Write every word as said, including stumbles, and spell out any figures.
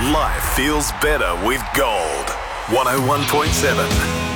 Life feels better with gold. one oh one point seven